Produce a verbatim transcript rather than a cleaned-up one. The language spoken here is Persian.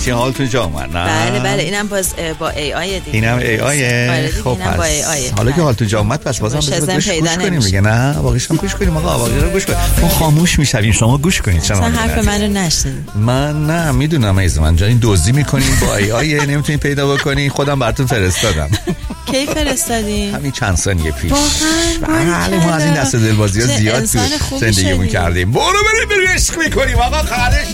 چی حالتون جا اومد؟ نه بله بله اینم باز با ای آی دیگه. اینم ای آی. خب اینم با ای آی. حالا که حالتون جا اومد پس بازم بذار گوش کنیم دیگه. نه واقعاش هم گوش کنیم آقا، واقعا رو گوش کنیم. ما خاموش میشویم شما گوش کنید. چرا حرف منو نشنید؟ من نه میدونم عزیز من جان، این دزدی میکنین با ای آی نمیتونین پیدا بکنین. خودم براتون فرستادم. کی فرستادین؟ همین چند ثانیه پیش. بله ما از این دست دلبازی‌ها زیاد تو زندگیمون کردیم. برو بریم بریم عشق میکنیم آقا، خواهش